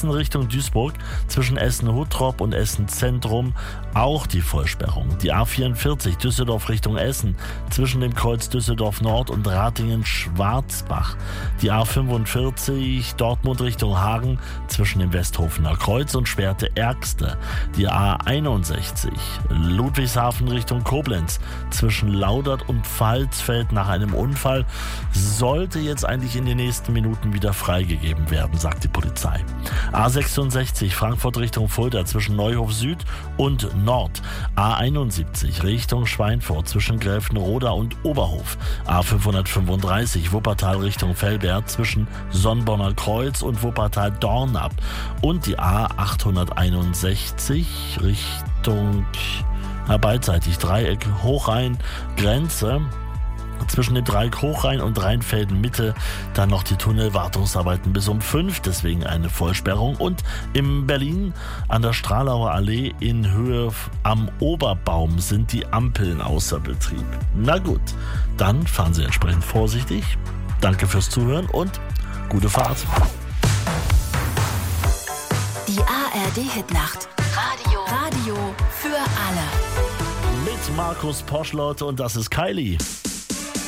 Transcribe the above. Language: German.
Essen Richtung Duisburg zwischen Essen-Huttrop und Essen-Zentrum auch die Vollsperrung. Die A44 Düsseldorf Richtung Essen zwischen dem Kreuz Düsseldorf Nord und Ratingen-Schwarzbach. Die A45 Dortmund Richtung Hagen zwischen dem Westhofener Kreuz und Schwerte-Ergste. Die A61 Ludwigshafen Richtung Koblenz zwischen Laudert und Pfalzfeld nach einem Unfall sollte jetzt eigentlich in den nächsten Minuten wieder freigegeben werden, sagt die Polizei. A66 Frankfurt Richtung Fulda zwischen Neuhof Süd und Nord. A71 Richtung Schweinfurt zwischen Gräfenroda und Oberhof. A535 Wuppertal Richtung Velbert zwischen Sonnborner Kreuz und Wuppertal-Dornab. Und die A861 Richtung beidseitig Dreieck Hochrhein Grenze zwischen dem Dreieck Hochrhein und Rheinfelden Mitte. Dann noch die Tunnelwartungsarbeiten bis um 5, deswegen eine Vollsperrung. Und in Berlin an der Stralauer Allee in Höhe am Oberbaum sind die Ampeln außer Betrieb. Na gut, dann fahren Sie entsprechend vorsichtig. Danke fürs Zuhören und gute Fahrt. Die ARD-Hitnacht. Radio für alle. Mit Markus Posch, Leute, und das ist Kylie.